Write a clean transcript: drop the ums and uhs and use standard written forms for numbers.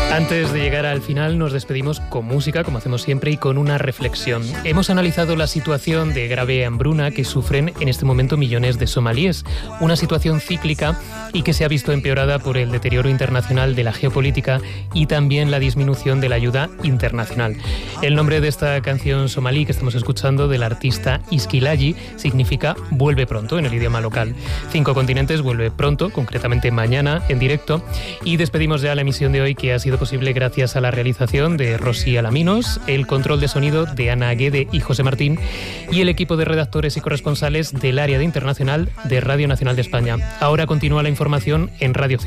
Antes de llegar al final nos despedimos con música, como hacemos siempre, y con una reflexión. Hemos analizado la situación de grave hambruna que sufren en este momento millones de somalíes, una situación cíclica y que se ha visto empeorada por el deterioro internacional de la geopolítica y también la disminución de la ayuda internacional. El nombre de esta canción somalí que estamos escuchando, del artista Iskilaji, significa Vuelve pronto en el idioma local. 5 Continentes vuelve pronto, concretamente mañana, en directo, y despedimos ya la emisión de hoy, que ha sido posible gracias a la realización de Rosy Alaminos, el control de sonido de Ana Guede y José Martín y el equipo de redactores y corresponsales del área de internacional de Radio Nacional de España. Ahora continúa la información en Radio